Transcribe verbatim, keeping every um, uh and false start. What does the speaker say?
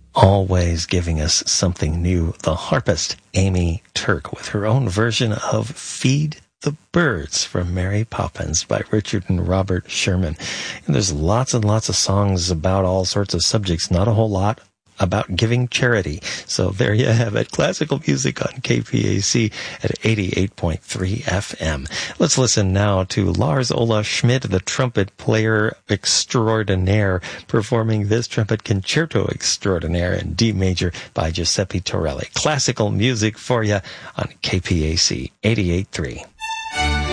Always giving us something new. The harpist Amy Turk with her own version of Feed the Birds from Mary Poppins by Richard and Robert Sherman. And there's lots and lots of songs about all sorts of subjects, not a whole lot about giving charity. So there you have it. Classical music on K P A C at eighty-eight point three F M. Let's listen now to Lars Ola Schmidt, the trumpet player extraordinaire, performing this trumpet concerto extraordinaire in D major by Giuseppe Torelli. Classical music for you on K P A C eighty-eight point three.